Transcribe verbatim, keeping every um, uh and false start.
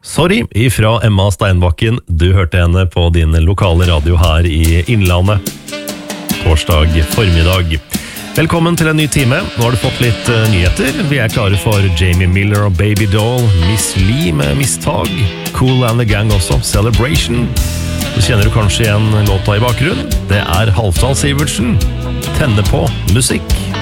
Sorry, ifra Emma Steinbakken. Du hørte henne på din lokale radio her i Innlandet. Torsdag formiddag. Velkommen til en ny time. Nå har du fått litt uh, nyheter. Vi er klare for Jamie Miller og Baby Doll, Miss Li med Misstag, Cool and the Gang også, Celebration. Så kjenner du kanskje igjen låta i bakgrunnen. Det er Halvdan Sivertsen. Tenne på musikk.